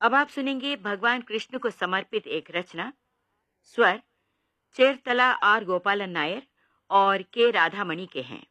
अब आप सुनेंगे भगवान कृष्ण को समर्पित एक रचना। स्वर चेरतला आर गोपालन नायर और के राधामणि के हैं।